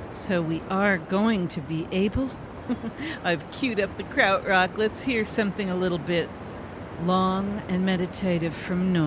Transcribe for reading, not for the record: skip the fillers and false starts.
So we are going to be able. I've queued up the krautrock. Let's hear something a little bit long and meditative from Norm.